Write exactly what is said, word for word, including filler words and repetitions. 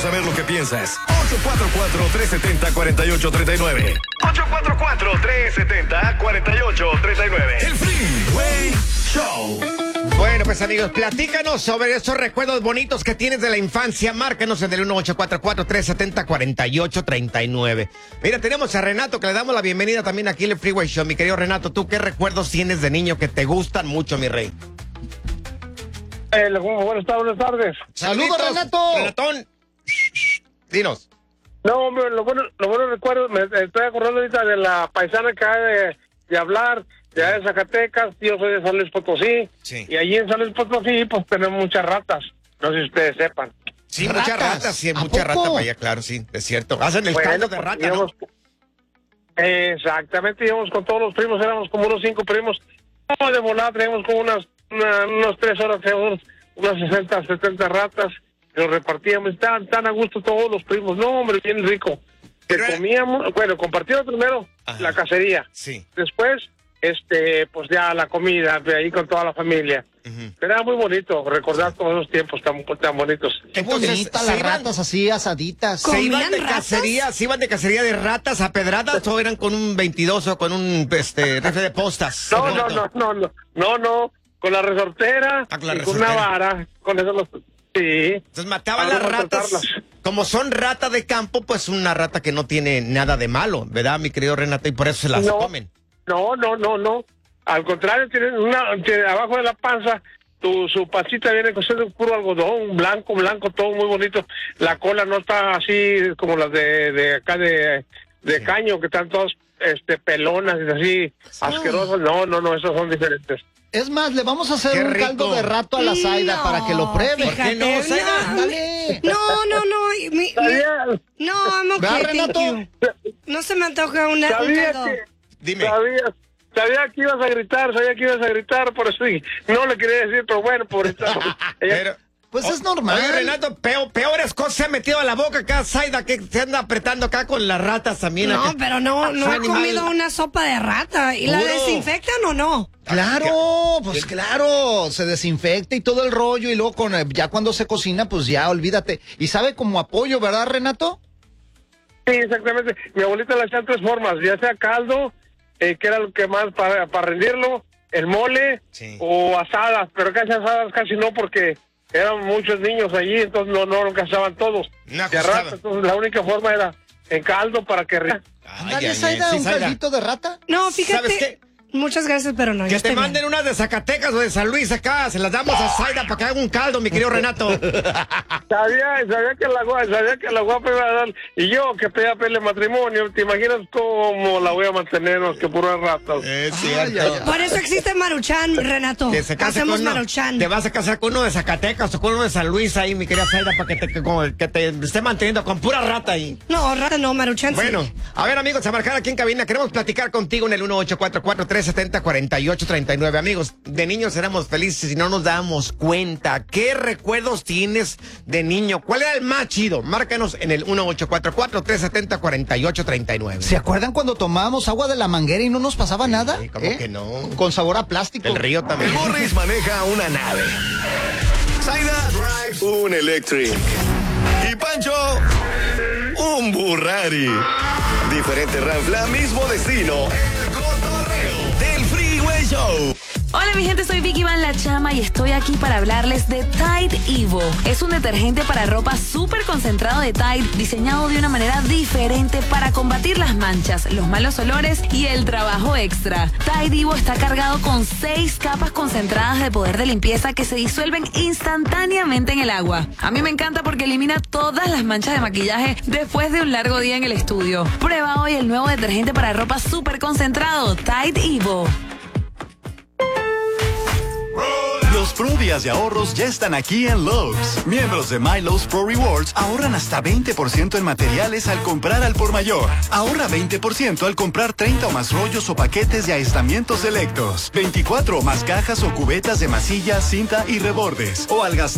saber lo que piensas. ocho cuatro cuatro, tres siete cero, cuatro ocho tres nueve. ocho cuatro cuatro, tres siete cero, cuatro ocho tres nueve. El Freeway Show. Bueno, pues amigos, platícanos sobre esos recuerdos bonitos que tienes de la infancia. Márcanos en el uno ocho cuatro cuatro, tres siete cero, cuatro ocho tres nueve. Mira, tenemos a Renato, que le damos la bienvenida también aquí en el Freeway Show. Mi querido Renato, ¿tú qué recuerdos tienes de niño que te gustan mucho, mi rey? Eh, buenas tardes, buenas tardes. ¡Saludos, Renato! Renatón, dinos. No, hombre, lo bueno, lo bueno recuerdo, me estoy acordando ahorita de la paisana que hay de, de hablar, de, de Zacatecas. Yo soy de San Luis Potosí. Sí. Y allí en San Luis Potosí, pues tenemos muchas ratas. No sé si ustedes sepan. Sí, ¿Ratas? muchas ratas, sí, ¿A muchas poco? ratas para allá, claro, sí, es cierto. Hacen el Bueno, caldo de pues, rata, íbamos, ¿no? Exactamente, íbamos con todos los primos, éramos como unos cinco primos. No, de volada teníamos como unas, una, unas tres horas, teníamos unas sesenta, setenta ratas. Nos repartíamos, tan, tan a gusto todos los primos. No, hombre, bien rico. Que Pero era- comíamos, bueno, compartíamos primero Ajá. la cacería. Sí. Después, este, pues ya la comida, de ahí con toda la familia. Ujú. Pero era muy bonito recordar todos esos tiempos tan, tan bonitos. Qué Entonces, bonitas ¿se las iban- ratas así asaditas. ¿Se iban ¿Comían de ratas? cacería? ¿Se iban de cacería de ratas a pedradas o eran con un veintidós o con un este rifle de postas? No, no, no, no, no, no, no, con la resortera Ah, con la y con una resortera. vara, con eso los... Sí. Entonces mataban Para las no ratas. maltratarlas. Como son rata de campo, pues una rata que no tiene nada de malo, ¿verdad, mi querido Renato? Y por eso se las No. comen. No, no, no, no. Al contrario, tienen una, tiene abajo de la panza, tu, su pancita viene con ser puro algodón, blanco, blanco, todo muy bonito. La cola no está así como las de, de acá de, de Sí. caño, que están todas este, pelonas y así, asquerosas. No, no, no, esas son diferentes. Es más, le vamos a hacer Qué un rico. caldo de rato a la Zaida No, para que lo pruebe. ¿Por qué no, fíjate, Zaida? no, Dale. No, no, no. mi- mi- ¿Sabía, no, I'm okay, ¿Verdad, thank Renato? you. No se me antoja una, un sabía caldo. que... Dime. Sabía, sabía que ibas a gritar, sabía que ibas a gritar, por eso y no le quería decir, pero bueno, por estar... Pero, Pues es normal. Oye, Renato, peor, peores cosas se ha metido a la boca acá, Zaida, que se anda apretando acá con las ratas también. No, acá. pero no, no Su he animal. comido una sopa de rata. ¿Y la Puro. desinfectan o no? Claro, pues claro, se desinfecta y todo el rollo y luego con, eh, ya cuando se cocina, pues ya olvídate. Y sabe como apoyo, ¿verdad, Renato? Sí, exactamente. Mi abuelita la hacía en tres formas, ya sea caldo, eh, que era lo que más para, para rendirlo, el mole Sí. o asadas, pero casi asadas casi no porque eran muchos niños allí, entonces no, no lo cazaban todos. No De costaba. rato, entonces la única forma era en caldo para que... ri- Ay, Ándale, ay, Zaida, sí, un Zaida. caldito de rata. No, fíjate. ¿Sabes qué? Muchas gracias, pero no. yo Que estoy te bien. manden unas de Zacatecas o de San Luis acá, se las damos a Zaida para que haga un caldo, mi querido Renato. Sabía, sabía que la guapa, sabía que la guapa iba a dar, y yo que pedía pele matrimonio, ¿te imaginas cómo la voy a mantener? Que puras ratas. Es Ay, ay, ay. Por eso existe Maruchan, Renato. Que se case Hacemos con uno, Maruchan. te vas a casar con uno de Zacatecas o con uno de San Luis ahí, mi querida Zaida, para que te, que, como- que te esté manteniendo con pura rata ahí. No, rata no, Maruchan. sí. Bueno, a ver amigos, a marcar aquí en cabina, queremos platicar contigo en el uno ocho cuatro cuatro, tres siete cero, cuatro ocho tres nueve. Amigos, de niños éramos felices y no nos dábamos cuenta. ¿Qué recuerdos tienes de niño? ¿Cuál era el más chido? Márcanos en el uno ocho cuatro cuatro, tres siete cero, cuatro ocho tres nueve. ¿Se acuerdan cuando tomábamos agua de la manguera y no nos pasaba nada? ¿cómo ¿Eh? que no? Con sabor a plástico. El río también. El Morris maneja una nave. Zaida drives un Electric. Y Pancho, un Burrari. Diferente ranfla, mismo destino. El cotorreo del Freeway Show. Hola mi gente, soy Vicky Van La Chama y estoy aquí para hablarles de Tide Evo. Es un detergente para ropa súper concentrado de Tide, diseñado de una manera diferente para combatir las manchas, los malos olores y el trabajo extra. Tide Evo está cargado con seis capas concentradas de poder de limpieza que se disuelven instantáneamente en el agua. A mí me encanta porque elimina todas las manchas de maquillaje después de un largo día en el estudio. Prueba hoy el nuevo detergente para ropa súper concentrado, Tide Evo. Los Pro Días de ahorros ya están aquí en Lowe's. Miembros de MyLowe's Pro Rewards ahorran hasta veinte por ciento en materiales al comprar al por mayor. Ahorra veinte por ciento al comprar treinta o más rollos o paquetes de aislamientos selectos. veinticuatro o más cajas o cubetas de masilla, cinta y rebordes. O al gastar